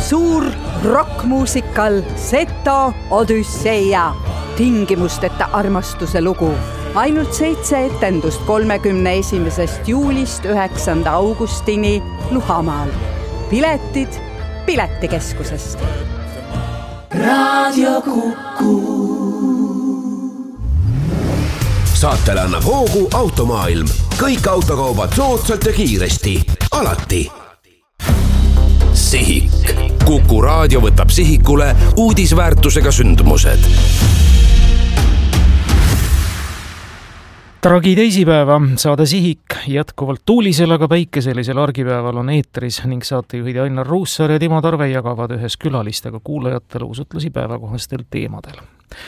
suur rokkmuusikal Seto Odüsseia, tingimusteta armastuse lugu. Ainult 7 etendust 31. juulist 9. augustini Luhamaal. Piletid Piletikeskusest. Raadio Kuku. Saatele annab hoogu Automaailm. Kõik autokaubad soodsalt ja kiiresti. Alati. Sihik. Kuku raadio võtab sihikule uudisväärtusega sündmused. Tragi teisipäeva, saade Sihik jätkuvalt tuulisel, aga päikeselisel argipäeval on eetris ning saatejuhid Ainar Ruussaar ja Timo Tarve jagavad ühes külalistega kuulajatele usutlusi päevakohastel teemadel.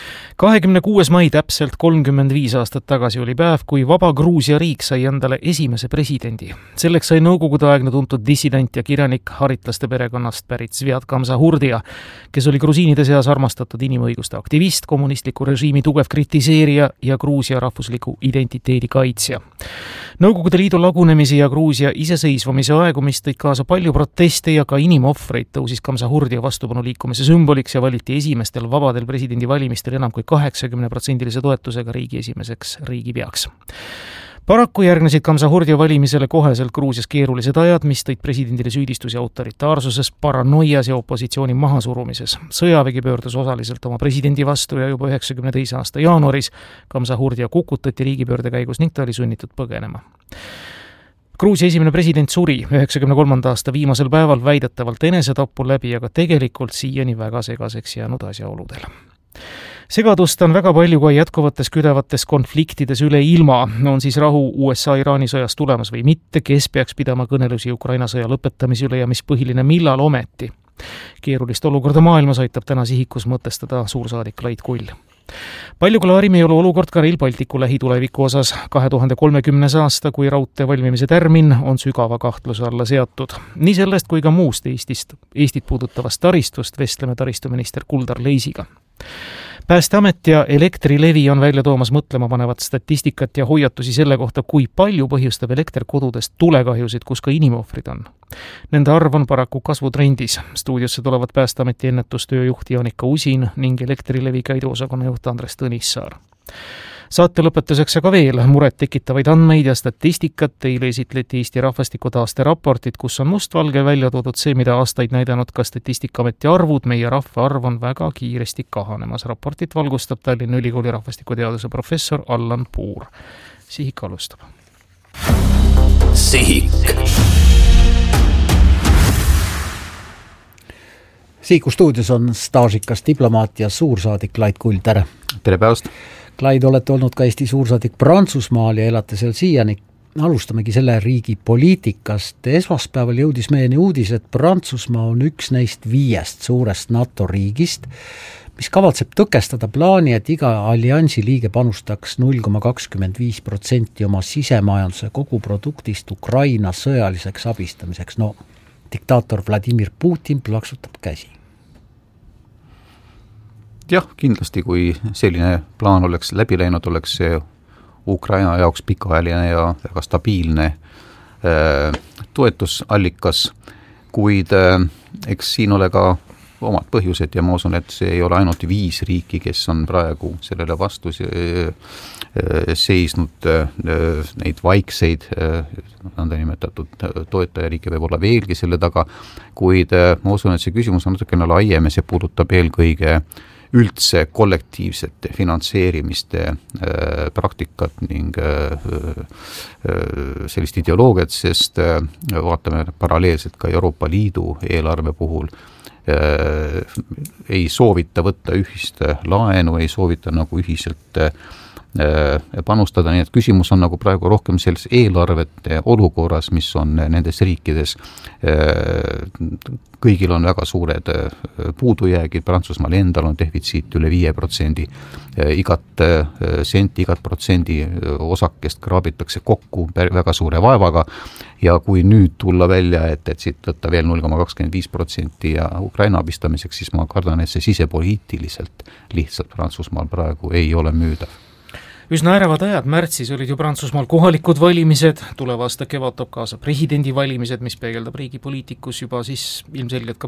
26. mai täpselt 35 aastat tagasi oli päev, kui vaba Gruusia riik sai endale esimese presidendi. Selleks sai nõukogudeaegne tuntud dissident ja kirjanik haritlaste perekonnast pärit Zviad Gamzahurdia, kes oli grusiinide seas armastatud inimõiguste aktivist, kommunistliku režiimi tugev kritiseerija ja Gruusia rahvusliku identiteedi kaitsja. Nõukogude Liidu lagunemise ja Gruusia iseseisvumise aegumist tõid kaasa palju proteste ja ka inimohvreid tõusis Gamzahurdia vastupanu liikumise sümboliks ja valiti esimestel vabadel presidendivalimistel enam kui 80% toetusega riigi esimeseks riigipeaks. Paraku järgnesid Gamzahurdia valimisele koheselt Gruusias keerulised ajad, mis tõid presidendile süüdistusi autoritaarsuses, paranoias ja opositsiooni mahasurumises. Sõjavägi pöördus osaliselt oma presidendi vastu ja juba 92. aasta jaanuaris Gamzahurdia kukutati riigipöörde käigus ning ta oli sunnitud põgenema. Gruusia esimene president suri 93. aasta viimasel päeval väidetavalt enesetapu läbi, aga tegelikult siiani väga segaseks jäänud asjaoludel. Segadust on väga palju ka jätkuvates küdevates konfliktides üle ilma. On siis rahu USA-Iraani sõjas tulemas või mitte, kes peaks pidama kõnelusi Ukraina sõja lõpetamise üle ja mis põhiline millal ometi. Keerulist olukorda maailmas aitab täna Sihikus mõtestada suursaadik Lait Kull. Palju klaarim ei ole olukord ka Rail Balticu lähituleviku osas. 2030. aasta, kui raudtee valmimise tärmin on sügava kahtluse alla seatud. Nii sellest kui ka muust Eestit puudutavast taristust vestleme taristuminister Kuldar Leisiga. Päästeamet ja Elektrilevi on välja toomas mõtlema panevat statistikat ja hoiatusi selle kohta, kui palju põhjustab elekter kodudest tulekahjusid, kus ka inimohvrid on. Nende arv on paraku kasvutrendis. Stuudiosse tulevad Päästeameti ennetustöö juht Jaanika Usin ning Elektrilevi käiduosakonna juht Andres Tõnissaar. Saate lõpetuseks aga veel muret tekitavaid andmeid ja statistikat. Teile esitleti Eesti rahvastiku taaste raportit, kus on mustvalge välja toodud see, mida aastaid näidanud ka Statistikaameti arvud. Meie rahvaarv on väga kiiresti kahanemas. Raportit valgustab Tallinna Ülikooli rahvastikuteaduse professor Allan Puur. Sihik alustab. Sihik. Sihiku stuudios on staažikas diplomaat ja suursaadik Lait Kull. Tere! Tere päevast! Klaid, olete olnud ka Eesti suursaadik Prantsusmaal ja elate seal siiani. Alustamegi selle riigi poliitikast. Esmaspäeval jõudis meieni uudis, et Prantsusmaa on üks neist 5 suurest NATO riigist, mis kavatseb tõkestada plaani, et iga alliansi liige panustaks 0,25% oma sisemajanduse koguproduktist Ukraina sõjaliseks abistamiseks. No, diktaator Vladimir Putin plaksutab käsi. Jah, kindlasti kui selline plaan oleks läbi läinud, oleks see Ukraina jaoks pikaajaline ja väga stabiilne toetusallikas, kuid eks siin ole ka omad põhjused ja ma usun, et see ei ole ainult 5 riiki, kes on praegu sellele vastu seisnud, neid vaikseid nimetatud toetajariike võib olla veelgi selle taga, kuid ma usun, et see küsimus on natukene laiem ja see puudutab eelkõige üldse kollektiivsete finantseerimiste praktikat ning sellist ideoloogiat, sest vaatame paralleelselt ka Euroopa Liidu eelarve puhul ei soovita võtta ühist laenu, ei soovita nagu ühiselt panustada, nii et küsimus on nagu praegu rohkem selles eelarvete olukorras, mis on nendes riikides. Kõigil on väga suured puudujäägid, Prantsusmaal endal on defitsiit üle 5%, igat senti, igat protsendi osakest kraabitakse kokku väga suure vaevaga ja kui nüüd tulla välja, et siit võtta veel 0,25% ja Ukraina abistamiseks, siis ma kardan, et see sisepoliitiliselt lihtsalt Prantsusmaal praegu ei ole müüdav. Üsna ärevad ajad, märtsis olid ju Prantsusmaal kohalikud valimised, tuleva aasta kevad toob kaasa presidendivalimised, mis peegeldab riigi poliitikus juba siis ilmselgelt ka